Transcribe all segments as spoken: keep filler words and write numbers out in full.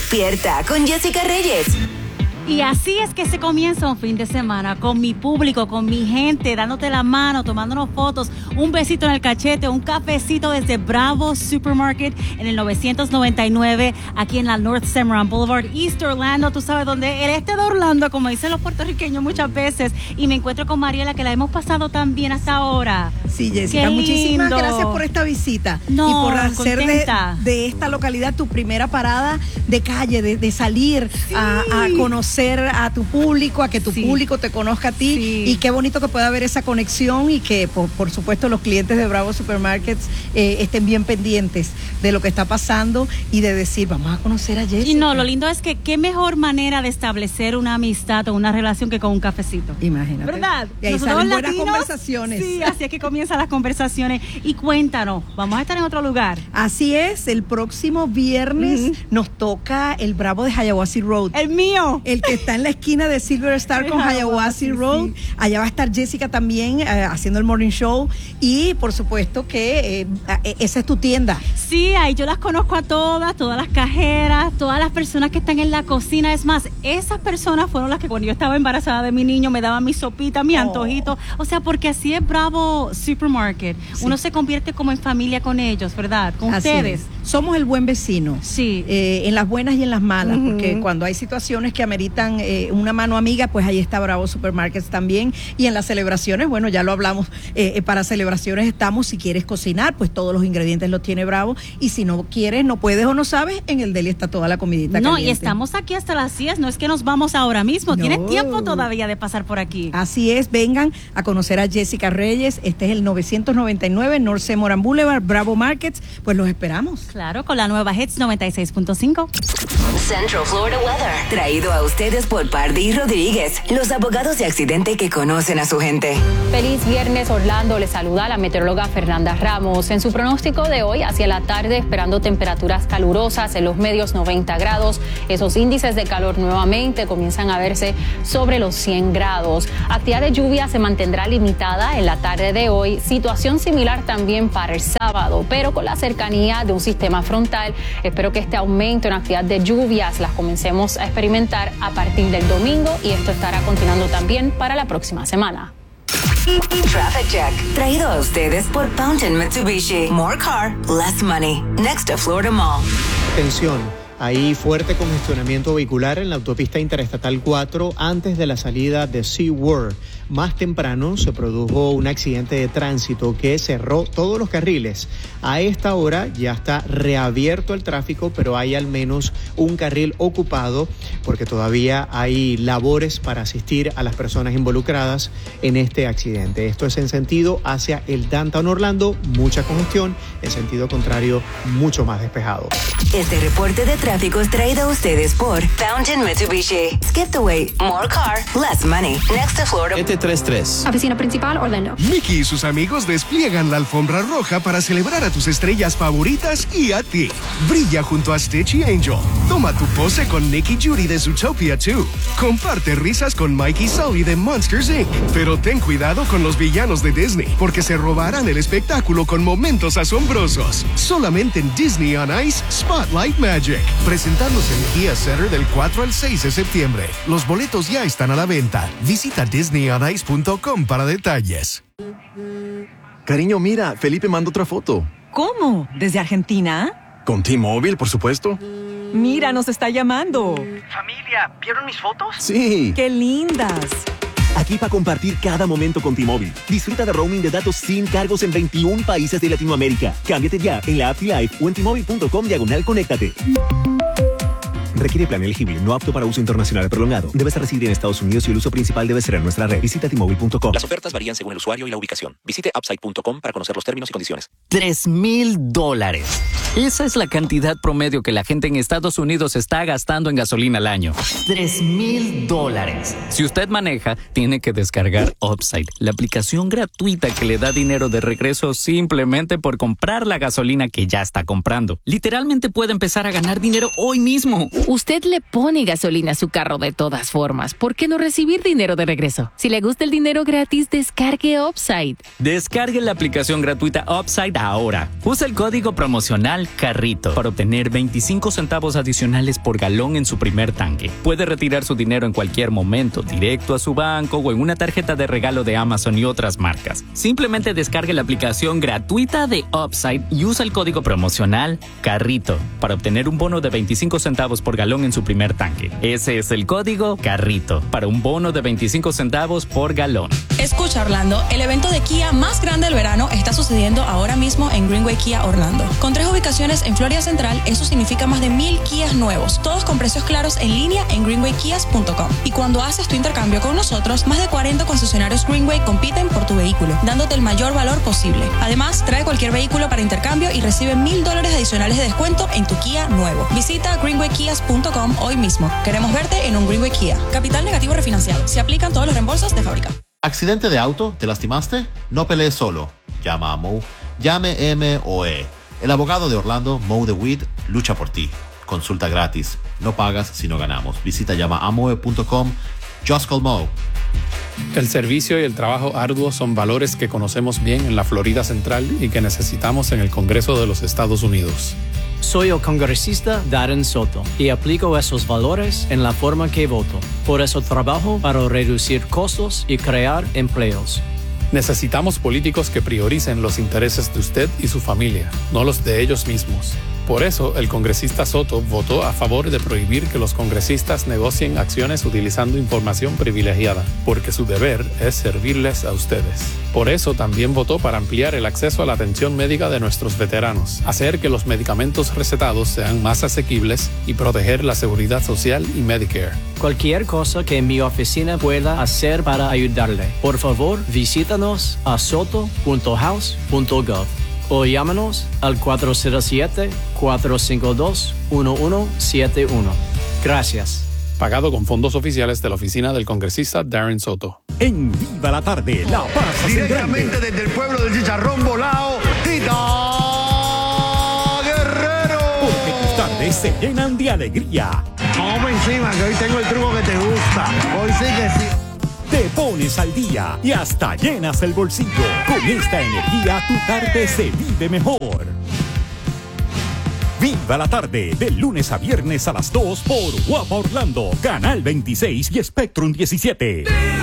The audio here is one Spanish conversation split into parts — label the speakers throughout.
Speaker 1: Despierta con Jessica Reyes.
Speaker 2: Y así es que se comienza un fin de semana con mi público, con mi gente, dándote la mano, tomándonos fotos, un besito en el cachete, un cafecito desde Bravo Supermarket en el novecientos noventa y nueve, aquí en la North Cimarron Boulevard, East Orlando, tú sabes dónde, el este de Orlando, como dicen los puertorriqueños muchas veces. Y me encuentro con Mariela, que la hemos pasado tan bien hasta ahora.
Speaker 3: Sí, Jessica, muchísimas gracias por esta visita
Speaker 2: no,
Speaker 3: y por hacer de, de esta localidad tu primera parada de calle, de, de salir sí. a, a conocer a tu público, a que tu sí. público te conozca a ti sí. y qué bonito que pueda haber esa conexión y que por, por supuesto los clientes de Bravo Supermarkets eh, estén bien pendientes de lo que está pasando y de decir, vamos a conocer a Jessica.
Speaker 2: Y no, lo lindo es que qué mejor manera de establecer una amistad o una relación que con un cafecito.
Speaker 3: Imagínate.
Speaker 2: ¿Verdad?
Speaker 3: Y ahí
Speaker 2: Nosotros
Speaker 3: salen buenas
Speaker 2: latinos,
Speaker 3: conversaciones.
Speaker 2: Sí, así es que comienzan las conversaciones. Y cuéntanos, vamos a estar en otro lugar.
Speaker 3: Así es, el próximo viernes uh-huh. nos toca el Bravo de Hiawassee Road.
Speaker 2: El mío.
Speaker 3: El que está en la esquina de Silver Star con Hiawassee Road. Sí. Allá va a estar Jessica también eh, haciendo el morning show y por supuesto que eh, esa es tu tienda.
Speaker 2: Sí, ahí yo las conozco a todas, todas las cajeras, todas las personas que están en la cocina. Es más, esas personas fueron las que cuando yo estaba embarazada de mi niño me daban mi sopita, mi oh. antojito. O sea, porque así es Bravo Supermarket. Sí. Uno se convierte como en familia con ellos, ¿verdad? Con
Speaker 3: así
Speaker 2: ustedes.
Speaker 3: Es. Somos el buen vecino.
Speaker 2: Sí.
Speaker 3: Eh, en las buenas y en las malas, uh-huh. porque cuando hay situaciones que ameritan eh, una mano amiga, pues ahí está Bravo Supermarkets también. Y en las celebraciones, bueno, ya lo hablamos, eh, para celebraciones estamos, si quieres cocinar, pues todos los ingredientes los tiene Bravo. Y si no quieres, no puedes o no sabes, en el deli está toda la comidita
Speaker 2: No,
Speaker 3: caliente.
Speaker 2: Y estamos aquí hasta las diez, no es que nos vamos ahora mismo, no. Tienes tiempo todavía de pasar por aquí.
Speaker 3: Así es, vengan a conocer a Jessica Reyes, este es el novecientos noventa y nueve North Cimarron Boulevard, Bravo Markets, pues los esperamos.
Speaker 2: Claro, con la nueva Hits noventa y seis punto cinco.
Speaker 1: Central Florida Weather, traído a ustedes por Pardí y Rodríguez, los abogados de accidente que conocen a su gente.
Speaker 4: Feliz viernes, Orlando. Les saluda la meteoróloga Fernanda Ramos. En su pronóstico de hoy, hacia la tarde, esperando temperaturas calurosas en los medios noventa grados. Esos índices de calor nuevamente comienzan a verse sobre los cien grados. Actividad de lluvia se mantendrá limitada en la tarde de hoy. Situación similar también para el sábado, pero con la cercanía de un sistema frontal, espero que este aumento en actividad de lluvias las comencemos a experimentar a partir del domingo y esto estará continuando también para la próxima semana.
Speaker 1: Traffic Check, traído a ustedes por Fountain Mitsubishi. More car, less money. Next to Florida Mall.
Speaker 5: Atención, hay fuerte congestionamiento vehicular en la autopista interestatal cuatro antes de la salida de SeaWorld. Más temprano se produjo un accidente de tránsito que cerró todos los carriles. A esta hora ya está reabierto el tráfico, pero hay al menos un carril ocupado porque todavía hay labores para asistir a las personas involucradas en este accidente. Esto es en sentido hacia el Downtown Orlando, mucha congestión, en sentido contrario, mucho más despejado.
Speaker 1: Este reporte de tráfico es traído a ustedes por Fountain Mitsubishi. Skip the wait, more car, less money. Next to Florida.
Speaker 6: siete tres tres.
Speaker 7: Oficina principal, Orlando.
Speaker 8: Mickey y sus amigos despliegan la alfombra roja para celebrar a tus estrellas favoritas y a ti. Brilla junto a Stitch y Angel. Toma tu pose con Nick y Judy de Zootopia dos. Comparte risas con Mike y Sully de Monsters incorporated. Pero ten cuidado con los villanos de Disney, porque se robarán el espectáculo con momentos asombrosos. Solamente en Disney on Ice Spotlight Magic. Presentándose en Kia Center del cuatro al seis de septiembre. Los boletos ya están a la venta. Visita disney on ice punto com para detalles.
Speaker 6: Cariño, mira, Felipe mandó otra foto.
Speaker 9: ¿Cómo? ¿Desde Argentina?
Speaker 6: Con T-Mobile, por supuesto.
Speaker 9: Mira, nos está llamando.
Speaker 10: Familia, ¿vieron mis fotos?
Speaker 6: Sí.
Speaker 9: ¡Qué lindas!
Speaker 11: Aquí para compartir cada momento con T-Mobile. Disfruta de roaming de datos sin cargos en veintiún países de Latinoamérica. Cámbiate ya en la app T-Life o en T-Mobile punto com diagonal conéctate. Requiere plan elegible, no apto para uso internacional prolongado. Debes residir en Estados Unidos y el uso principal debe ser en nuestra red. Visita T Mobile punto com.
Speaker 12: Las ofertas varían según el usuario y la ubicación. Visite upside punto com para conocer los términos y condiciones.
Speaker 13: Tres mil dólares. Esa es la cantidad promedio que la gente en Estados Unidos está gastando en gasolina al año. Tres mil dólares. Si usted maneja, tiene que descargar Upside, la aplicación gratuita que le da dinero de regreso simplemente por comprar la gasolina que ya está comprando. Literalmente puede empezar a ganar dinero hoy mismo.
Speaker 7: Usted le pone gasolina a su carro de todas formas. ¿Por qué no recibir dinero de regreso? Si le gusta el dinero gratis, descargue Upside.
Speaker 13: Descargue la aplicación gratuita Upside ahora. Usa el código promocional CARRITO para obtener veinticinco centavos adicionales por galón en su primer tanque. Puede retirar su dinero en cualquier momento, directo a su banco o en una tarjeta de regalo de Amazon y otras marcas. Simplemente descargue la aplicación gratuita de Upside y usa el código promocional CARRITO para obtener un bono de veinticinco centavos por galón en su primer tanque. Ese es el código CARRITO para un bono de veinticinco centavos por galón.
Speaker 14: Escucha, Orlando, el evento de Kia más grande del verano está sucediendo ahora mismo en Greenway Kia Orlando. Con tres ubicaciones en Florida Central, eso significa más de mil Kias nuevos, todos con precios claros en línea en greenway kias punto com. Y cuando haces tu intercambio con nosotros, más de cuarenta concesionarios Greenway compiten por tu vehículo, dándote el mayor valor posible. Además, trae cualquier vehículo para intercambio y recibe mil dólares adicionales de descuento en tu Kia nuevo. Visita greenway kias punto com hoy mismo. Queremos verte en un Greenway Kia. Capital negativo refinanciado. Se aplican todos los reembolsos de fábrica.
Speaker 15: ¿Accidente de auto? ¿Te lastimaste? No pelees solo. Llama a Mo. Llame M O E. El abogado de Orlando, Mo DeWitt, lucha por ti. Consulta gratis. No pagas si no ganamos. Visita llama a moe punto com. Just call Mo.
Speaker 16: El servicio y el trabajo arduo son valores que conocemos bien en la Florida Central y que necesitamos en el Congreso de los Estados Unidos.
Speaker 17: Soy el congresista Darren Soto y aplico esos valores en la forma que voto. Por eso trabajo para reducir costos y crear empleos.
Speaker 16: Necesitamos políticos que prioricen los intereses de usted y su familia, no los de ellos mismos. Por eso, el congresista Soto votó a favor de prohibir que los congresistas negocien acciones utilizando información privilegiada, porque su deber es servirles a ustedes. Por eso, también votó para ampliar el acceso a la atención médica de nuestros veteranos, hacer que los medicamentos recetados sean más asequibles y proteger la seguridad social y Medicare.
Speaker 17: Cualquier cosa que mi oficina pueda hacer para ayudarle, por favor, visítanos a soto punto house punto gov. O llámanos al cuatro cero siete, cuatro cinco dos, uno uno siete uno. Gracias.
Speaker 16: Pagado con fondos oficiales de la oficina del congresista Darren Soto.
Speaker 18: En Viva la Tarde, la paz
Speaker 19: directamente desde el pueblo del Chicharrón Volado, Tita Guerrero.
Speaker 18: Porque tus tardes se llenan de alegría.
Speaker 19: Vamos encima, que hoy tengo el truco que te gusta. Hoy sí que sí.
Speaker 18: Te pones al día y hasta llenas el bolsillo. Con esta energía tu tarde se vive mejor. Viva la Tarde, de lunes a viernes a las dos por Guapa Orlando, Canal veintiséis y Spectrum diecisiete.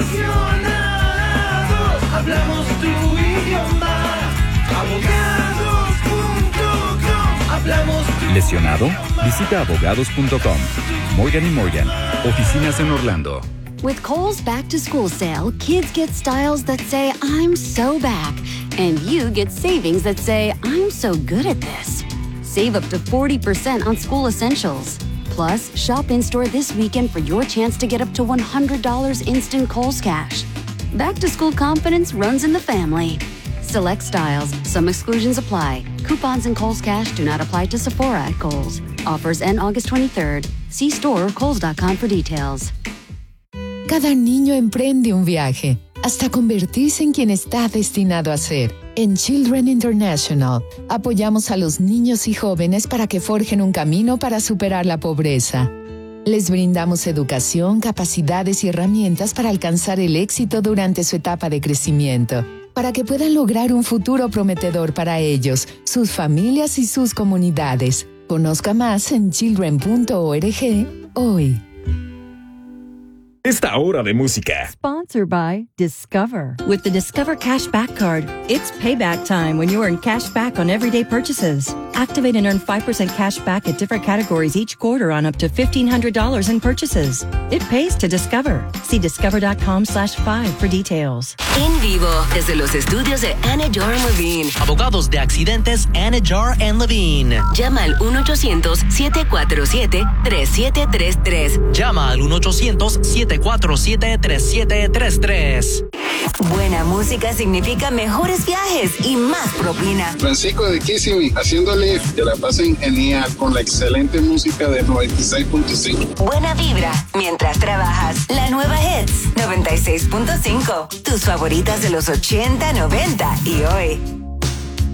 Speaker 20: Hablamos tu idioma. Abogados punto com. Hablamos tu
Speaker 21: ¿Lesionado? Visita abogados punto com. Morgan y Morgan, oficinas en Orlando.
Speaker 22: With Kohl's Back to School sale, kids get styles that say, I'm so back. And you get savings that say, I'm so good at this. Save up to forty percent on school essentials. Plus, shop in-store this weekend for your chance to get up to one hundred dollars instant Kohl's cash. Back to school confidence runs in the family. Select styles. Some exclusions apply. Coupons and Kohl's cash do not apply to Sephora at Kohl's. Offers end August twenty-third. See store or kohls dot com for details.
Speaker 23: Cada niño emprende un viaje hasta convertirse en quien está destinado a ser. En Children International, apoyamos a los niños y jóvenes para que forjen un camino para superar la pobreza. Les brindamos educación, capacidades y herramientas para alcanzar el éxito durante su etapa de crecimiento, para que puedan lograr un futuro prometedor para ellos, sus familias y sus comunidades. Conozca más en children punto org hoy.
Speaker 24: Esta hora de música.
Speaker 25: Sponsored by Discover. With the Discover Cashback Card, it's payback time when you earn cash back on everyday purchases. Activate and earn five percent cash back at different categories each quarter on up to fifteen hundred dollars in purchases. It pays to Discover. See discover.com slash five for details.
Speaker 1: En vivo, desde los estudios de Anidjar and Levine.
Speaker 26: Abogados de accidentes Anidjar and Levine.
Speaker 1: Llama al uno ochocientos, siete cuatro siete, tres siete tres tres.
Speaker 26: Llama al uno ochocientos, siete cuatro siete, tres siete tres tres.
Speaker 1: Buena música significa mejores viajes y más propina.
Speaker 27: Francisco de Kissimmee, haciéndole que la pasen genial con la excelente música de noventa y seis punto cinco.
Speaker 1: Buena vibra mientras trabajas. La nueva Hits noventa y seis punto cinco. Tus favoritas de los ochenta, noventa y hoy.